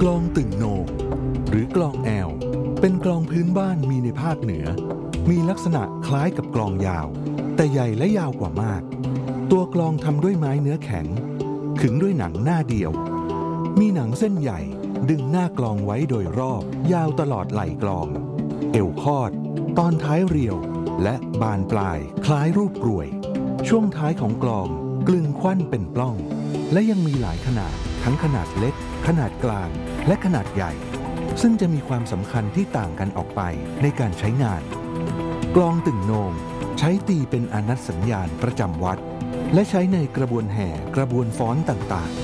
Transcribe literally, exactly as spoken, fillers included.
กลองตึงโหนงหรือกลองแอวเป็นกลองพื้นบ้านมีในภาคเหนือมีลักษณะคล้ายกับกลองยาวแต่ใหญ่และยาวกว่ามากตัวกลองทำด้วยไม้เนื้อแข็งขึงด้วยหนังหน้าเดียวมีหนังเส้นใหญ่ดึงหน้ากลองไว้โดยรอบยาวตลอดไหล่กลองเอวคอดตอนท้ายเรียวและบานปลายคล้ายรูปกรวยช่วงท้ายของกลองกลึงควันเป็นปล้องและยังมีหลายขนาดทั้งขนาดเล็กขนาดกลางและขนาดใหญ่ซึ่งจะมีความสำคัญที่ต่างกันออกไปในการใช้งานกลองตึงโหนงใช้ตีเป็นอานัตสัญญาณประจำวัดและใช้ในกระบวนแห่กระบวนฟ้อนต่างๆ